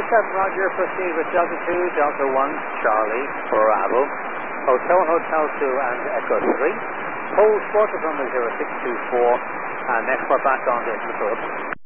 Roger, proceed with Delta 2, Delta 1, Charlie, Bravo, Hotel, Hotel 2 and Echo 3. Hold sport number 0624, and next we're back on this.